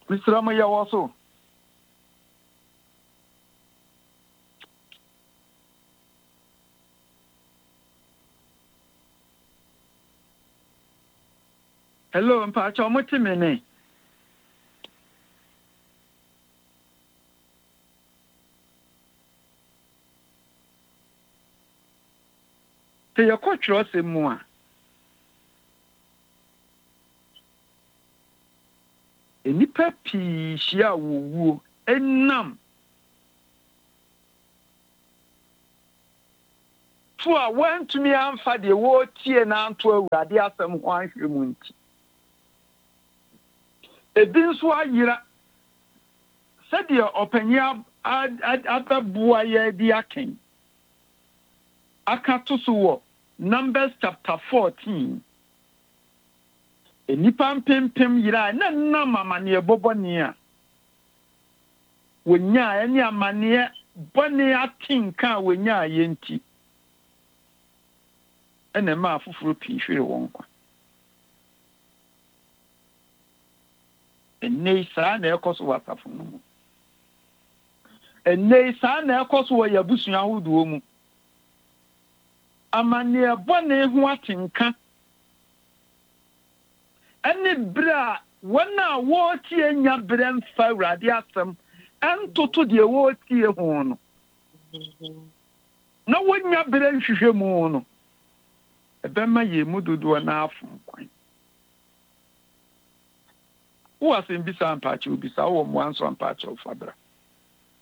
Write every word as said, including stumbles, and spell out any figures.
Mister Amaya also. Hello, Mpacha, what's your name? Say your coach was a more. Enipa pii hyia wo enam to a wantumi amfa de wo tie na anto awurade asɛm ho ahwɛ mu nti ebi nso ayira sɛdeɛ ɔpanya ababoa yɛ di aken aka to so wɔ Numbers chapter fourteen. Enipa mpempem yira na nam amane bobɔne a wonya ani amane bɔne atinka wonya yenti ene ma afufuro pii hwere wɔn kwa enne saa na ekoso wasafo no mu enne saa na ekoso wɔ yabusua ahodoɔ mu amane bɔne ho atinka ene bra wana wotie nya bra mfa awurade asɛm entoto de wotie ho no na wonya bra nhwehwɛ mu no ebema ye mu dodo na afom kwan wo asem bisa mpache obisa wo mo anso mpache ofabra